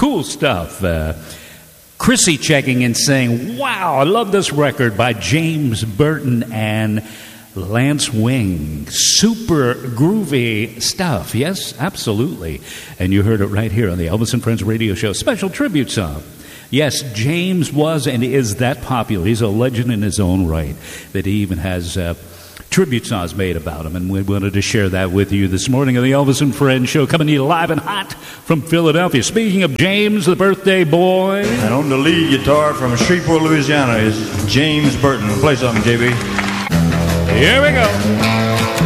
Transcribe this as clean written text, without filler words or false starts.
Cool stuff. Chrissy checking in saying, wow, I love this record by James Burton and Lance Wing. Super groovy stuff. Yes, absolutely. And you heard it right here on the Elvis and Friends radio show. Special tribute song. Yes, James was and is that popular. He's a legend in his own right. That he even has tribute songs made about him. And we wanted to share that with you this morning on the Elvis and Friends show, coming to you live and hot from Philadelphia. Speaking of James, the birthday boy. And on the lead guitar from Shreveport, Louisiana is James Burton. Play something, JB. Here we go.